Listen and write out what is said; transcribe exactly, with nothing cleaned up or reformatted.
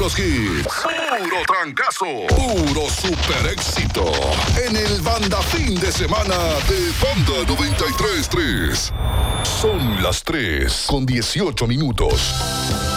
puros hits, puro trancazo, puro super éxito. En el Banda Fin de Semana de Banda noventa y tres punto tres. Son las tres con dieciocho minutos.